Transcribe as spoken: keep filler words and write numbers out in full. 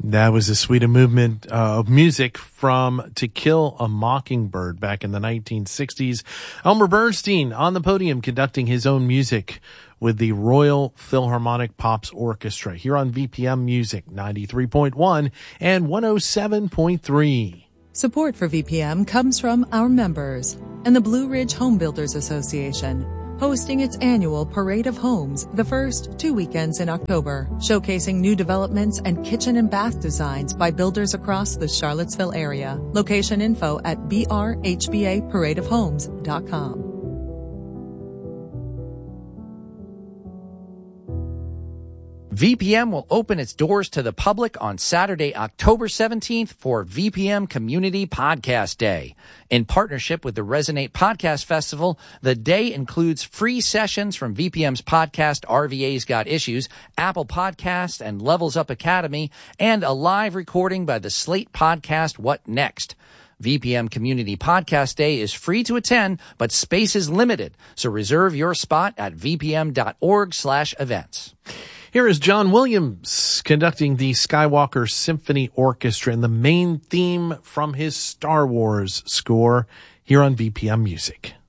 That was a sweet movement uh, of music from To Kill a Mockingbird back in the nineteen sixties. Elmer Bernstein on the podium conducting his own music with the Royal Philharmonic Pops Orchestra here on V P M Music ninety-three point one and one oh seven point three. Support for V P M comes from our members and the Blue Ridge Home Builders Association, hosting its annual Parade of Homes the first two weekends in October, showcasing new developments and kitchen and bath designs by builders across the Charlottesville area. Location info at b r h b a parade of homes dot com. V P M will open its doors to the public on Saturday, October seventeenth for V P M Community Podcast Day. In partnership with the Resonate Podcast Festival, the day includes free sessions from V P M's podcast R V A's Got Issues, Apple Podcasts, and Levels Up Academy, and a live recording by the Slate podcast What Next? V P M Community Podcast Day is free to attend, but space is limited, so reserve your spot at v p m dot org slash events. Here is John Williams conducting the Skywalker Symphony Orchestra and the main theme from his Star Wars score here on V P M Music.